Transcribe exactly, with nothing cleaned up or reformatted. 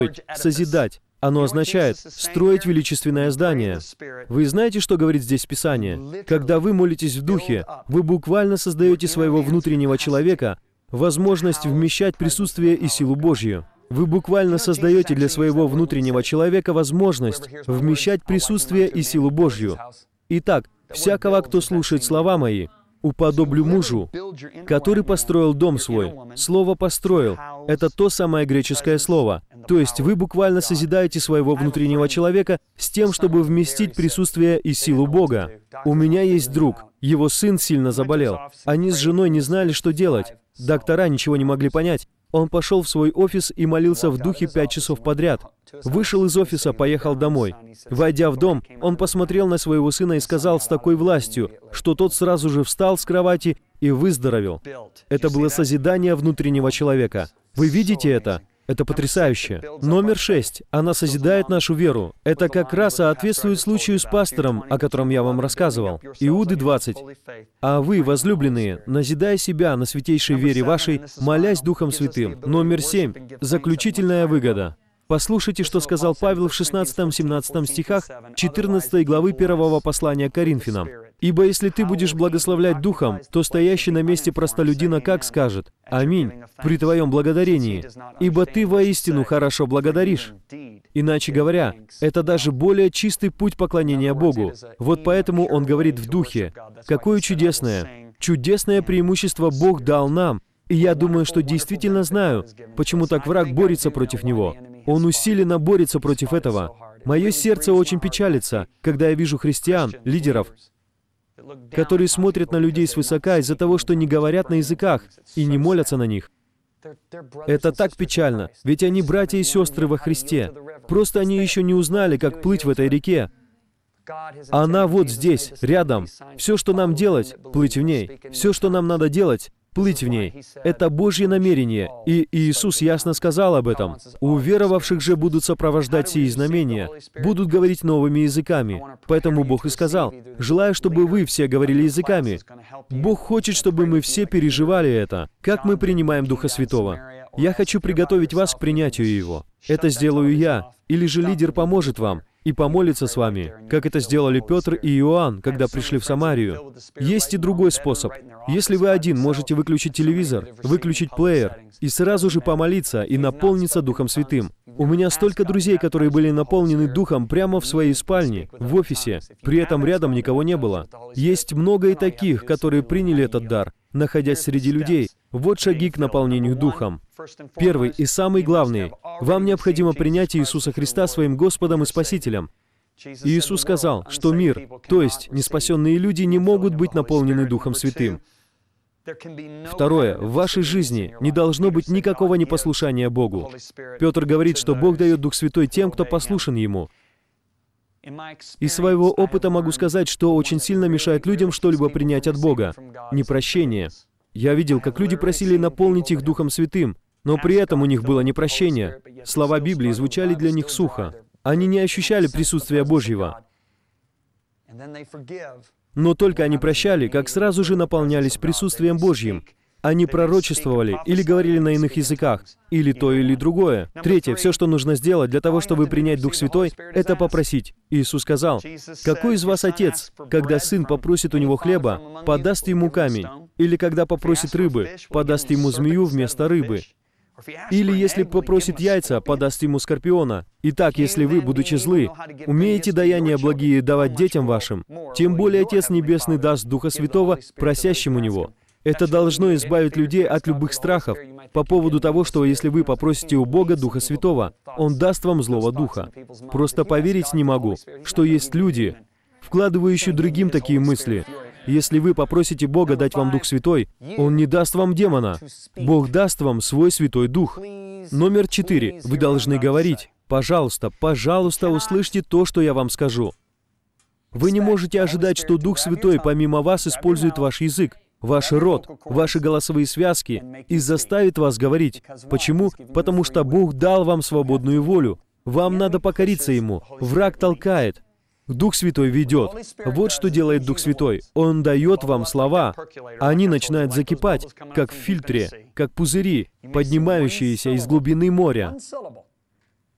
созидать. Оно означает строить величественное здание. Вы знаете, что говорит здесь Писание? Когда вы молитесь в Духе, вы буквально создаете своего внутреннего человека возможность вмещать присутствие и силу Божью. Вы буквально создаете для своего внутреннего человека возможность вмещать присутствие и силу Божью. Итак, всякого, кто слушает слова мои, уподоблю мужу, который построил дом свой. Слово «построил» — это то самое греческое слово. То есть вы буквально созидаете своего внутреннего человека с тем, чтобы вместить присутствие и силу Бога. У меня есть друг. Его сын сильно заболел. Они с женой не знали, что делать. Доктора ничего не могли понять. Он пошел в свой офис и молился в духе пять часов подряд. Вышел из офиса, поехал домой. Войдя в дом, он посмотрел на своего сына и сказал с такой властью, что тот сразу же встал с кровати и выздоровел. Это было созидание внутреннего человека. Вы видите это? Это потрясающе. Номер шесть. Она созидает нашу веру. Это как раз соответствует случаю с пастором, о котором я вам рассказывал. Иуды двадцать. А вы, возлюбленные, назидая себя на святейшей вере вашей, молясь Духом Святым. Номер семь. Заключительная выгода. Послушайте, что сказал Павел в шестнадцатом-семнадцатом стихах четырнадцатой главы первого послания к Коринфянам. «Ибо если ты будешь благословлять Духом, то стоящий на месте простолюдина как скажет: Аминь, при твоем благодарении, ибо ты воистину хорошо благодаришь». Иначе говоря, это даже более чистый путь поклонения Богу. Вот поэтому он говорит в Духе. Какое чудесное, чудесное преимущество Бог дал нам. И я думаю, что действительно знаю, почему так враг борется против него. Он усиленно борется против этого. Мое сердце очень печалится, когда я вижу христиан, лидеров, которые смотрят на людей свысока из-за того, что не говорят на языках и не молятся на них. Это так печально, ведь они братья и сестры во Христе. Просто они еще не узнали, как плыть в этой реке. Она вот здесь, рядом. Все, что нам делать, плыть в ней. Все, что нам надо делать, плыть в ней. Это Божье намерение, и Иисус ясно сказал об этом. У веровавших же будут сопровождать сии знамения, будут говорить новыми языками. Поэтому Бог и сказал: «Желаю, чтобы вы все говорили языками». Бог хочет, чтобы мы все переживали это. Как мы принимаем Духа Святого? Я хочу приготовить вас к принятию Его. Это сделаю я, или же лидер поможет вам и помолится с вами, как это сделали Петр и Иоанн, когда пришли в Самарию. Есть и другой способ. Если вы один можете выключить телевизор, выключить плеер, и сразу же помолиться и наполниться Духом Святым. У меня столько друзей, которые были наполнены Духом прямо в своей спальне, в офисе, при этом рядом никого не было. Есть много и таких, которые приняли этот дар, находясь среди людей. Вот шаги к наполнению Духом. Первый и самый главный. Вам необходимо принять Иисуса Христа своим Господом и Спасителем. Иисус сказал, что мир, то есть неспасенные люди, не могут быть наполнены Духом Святым. Второе. В вашей жизни не должно быть никакого непослушания Богу. Петр говорит, что Бог дает Дух Святой тем, кто послушен Ему. Из своего опыта могу сказать, что очень сильно мешает людям что-либо принять от Бога. Непрощение. Я видел, как люди просили наполнить их Духом Святым, но при этом у них было непрощение. Слова Библии звучали для них сухо. Они не ощущали присутствия Божьего. Но только они прощали, как сразу же наполнялись присутствием Божьим. Они пророчествовали или говорили на иных языках, или то, или другое. Третье, все, что нужно сделать для того, чтобы принять Дух Святой, это попросить. Иисус сказал: «Какой из вас отец, когда сын попросит у него хлеба, подаст ему камень? Или когда попросит рыбы, подаст ему змею вместо рыбы? Или если попросит яйца, подаст ему скорпиона? Итак, если вы, будучи злы, умеете даяния благие давать детям вашим, тем более Отец Небесный даст Духа Святого просящим у Него». Это должно избавить людей от любых страхов по поводу того, что если вы попросите у Бога Духа Святого, Он даст вам злого духа. Просто поверить не могу, что есть люди, вкладывающие другим такие мысли. Если вы попросите Бога дать вам Дух Святой, Он не даст вам демона. Бог даст вам свой Святой Дух. Номер четыре. Вы должны говорить: «Пожалуйста, пожалуйста, услышьте то, что я вам скажу». Вы не можете ожидать, что Дух Святой помимо вас использует ваш язык, ваш рот, ваши голосовые связки и заставит вас говорить. Почему? Потому что Бог дал вам свободную волю. Вам надо покориться Ему. Враг толкает. Дух Святой ведет. Вот что делает Дух Святой. Он дает вам слова. Они начинают закипать, как в фильтре, как пузыри, поднимающиеся из глубины моря.